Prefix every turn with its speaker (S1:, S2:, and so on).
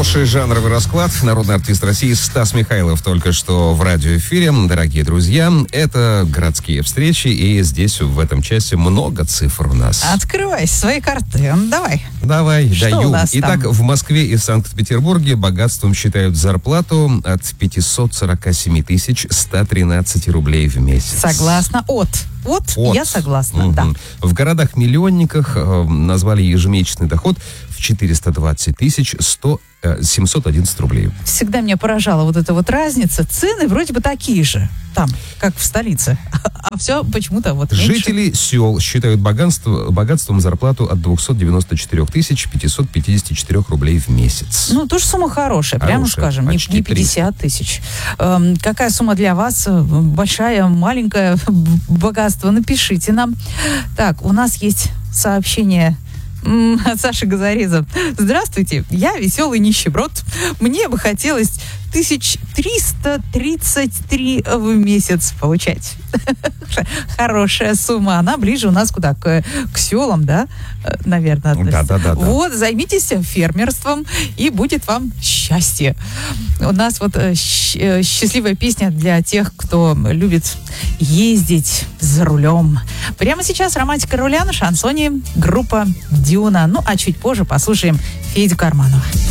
S1: Хороший жанровый расклад. Народный артист России Стас Михайлов только что в радиоэфире. Дорогие друзья, это городские встречи, и здесь в этом часе много цифр у нас.
S2: Открывай свои карты. Давай.
S1: Давай,
S2: Что
S1: даю.
S2: у нас
S1: Итак,
S2: там?
S1: в Москве и Санкт-Петербурге богатством считают зарплату от 547 113 рублей в месяц.
S2: Согласна. От. Я согласна, да.
S1: В городах-миллионниках назвали ежемесячный доход в 420 711 рублей.
S2: Всегда меня поражала вот эта вот разница. Цены вроде бы такие же там, как в столице. А все почему-то вот меньше.
S1: Жители сел считают богатством зарплату от 294 554 рублей в месяц.
S2: Ну, тоже сумма хорошая, прямо скажем, не 50 тысяч. Какая сумма для вас? Большая, маленькая, богатство? Напишите нам. Так, у нас есть сообщение от Саши Газареза. Здравствуйте, я веселый нищеброд. Мне бы хотелось 1333 в месяц получать. Хорошая сумма. Она ближе у нас куда? К селам, да? Наверное.
S1: Да.
S2: Вот, займитесь фермерством, и будет вам счастье. У нас вот счастливая песня для тех, кто любит ездить за рулем. Прямо сейчас романтика руля на шансоне, группа Дюна. Ну, а чуть позже послушаем Федю Карманова.